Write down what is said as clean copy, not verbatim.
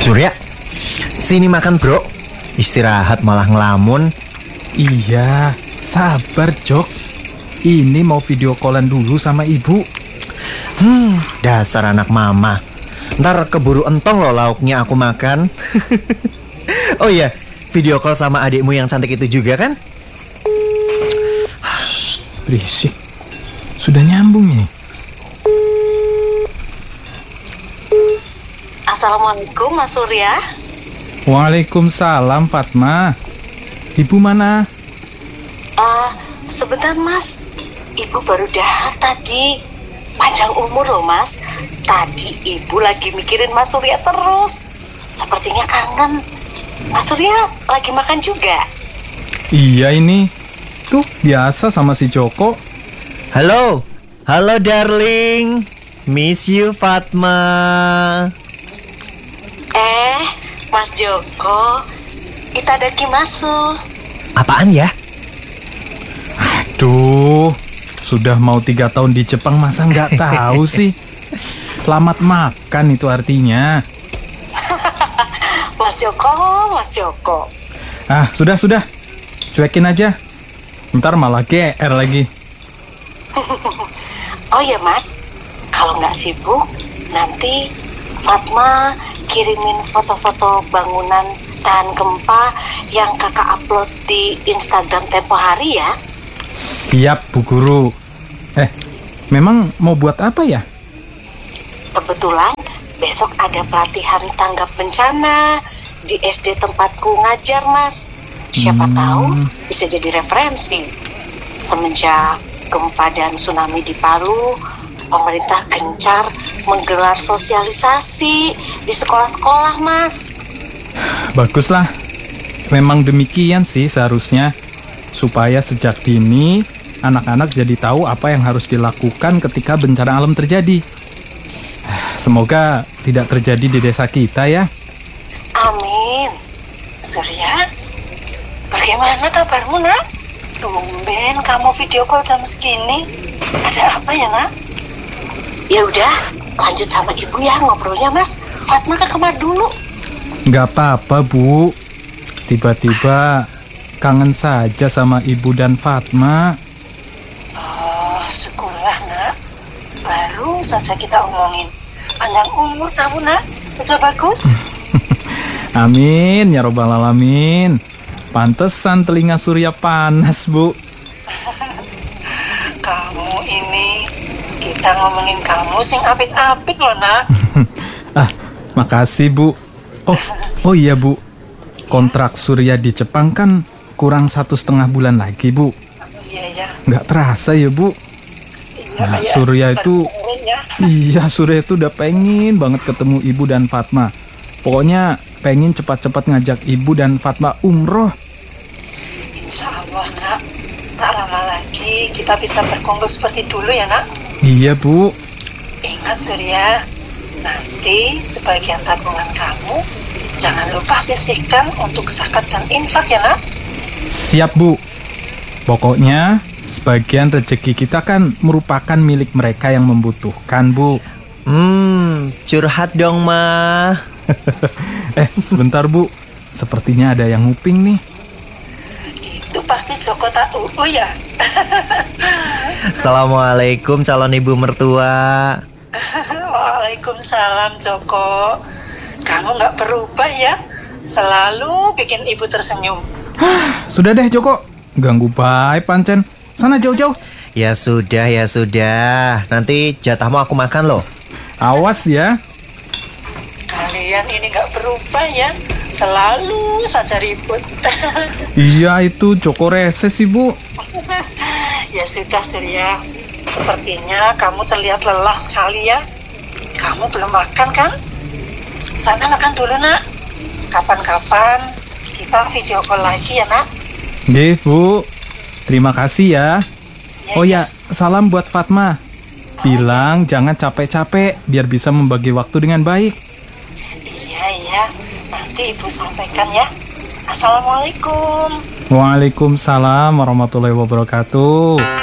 Surya, sini makan bro. Istirahat malah ngelamun. Iya, sabar Jok. Ini mau video callan dulu sama ibu. Dasar anak mama. Ntar keburu entong loh lauknya aku makan. Oh iya, video call sama adikmu yang cantik itu juga kan? Berisik. Sudah nyambung ini. Assalamualaikum Mas Surya. Waalaikumsalam Fatma. Ibu mana? Sebentar Mas, Ibu baru dahar tadi. Panjang umur loh Mas. Tadi Ibu lagi mikirin Mas Surya terus. Sepertinya kangen. Mas Surya lagi makan juga? Iya ini. Tuh biasa sama si Joko. Halo, halo darling. Miss you Fatma. Mas Joko, itadakimasu. Apaan ya? Aduh, sudah mau 3 tahun di Jepang masa nggak tahu sih? Selamat makan itu artinya. Mas Joko. Sudah. Cuekin aja. Ntar malah GR lagi. Oh ya Mas, kalau nggak sibuk, nanti Fatma kirimin foto-foto bangunan tahan gempa yang kakak upload di Instagram tempo hari ya. Siap Bu Guru. Memang mau buat apa ya? Kebetulan besok ada pelatihan tanggap bencana di SD tempatku ngajar Mas. Siapa tahu bisa jadi referensi. Semenjak gempa dan tsunami di Palu, pemerintah gencar menggelar sosialisasi di sekolah-sekolah Mas. Baguslah. Memang demikian sih seharusnya. Supaya sejak dini anak-anak jadi tahu apa yang harus dilakukan ketika bencana alam terjadi. Semoga tidak terjadi di desa kita ya. Amin. Surya, bagaimana kabarmu nak? Tumben kamu video call jam segini. Ada apa ya nak? Ya udah, lanjut sama ibu ya ngobrolnya Mas. Fatma ke kamar dulu. Nggak apa-apa Bu. Tiba-tiba kangen saja sama ibu dan Fatma. Oh, syukurlah nak. Baru saja kita omongin. Panjang umur kamu nak. Kerja bagus. Amin ya robbal alamin. Pantesan telinga Surya panas Bu. Kamu ini, kita ngomongin kamu sing apik-apik loh nak. Makasih Bu. Oh iya Bu. Kontrak Surya di Jepang kan kurang 1,5 bulan lagi Bu. Iya ya. Nggak terasa ya Bu. Iya, Surya itu ya. Iya, Surya itu udah pengen banget ketemu ibu dan Fatma. Pokoknya pengen cepat-cepat ngajak ibu dan Fatma umroh. Insya Allah nak. Tak lama lagi kita bisa berkumpul seperti dulu ya nak. Iya Bu. Ingat Surya, nanti sebagian tabungan kamu jangan lupa sisihkan untuk zakat dan infak ya nak. Siap Bu. Pokoknya sebagian rezeki kita kan merupakan milik mereka yang membutuhkan Bu. Curhat dong Ma. Sebentar Bu. Sepertinya ada yang nguping nih. Itu pasti Joko tak ya. Assalamualaikum calon ibu mertua. Waalaikumsalam Joko. Kamu nggak berubah ya. Selalu bikin ibu tersenyum. Sudah deh Joko. Ganggu baik pancen. Sana jauh-jauh. Ya sudah. Nanti jatahmu aku makan loh. Awas ya. Kalian ini nggak berubah ya. Selalu saja ribut. Iya itu Joko rese sih Bu. Ya sudah Surya. Sepertinya kamu terlihat lelah sekali ya. Kamu belum makan kan? Sana makan dulu nak. Kapan-kapan kita video call lagi ya nak. Nggih Bu. Terima kasih ya. Oh ya, salam buat Fatma. Bilang jangan capek-capek biar bisa membagi waktu dengan baik. Iya. Nanti ibu sampaikan ya. Assalamualaikum. Waalaikumsalam warahmatullahi wabarakatuh.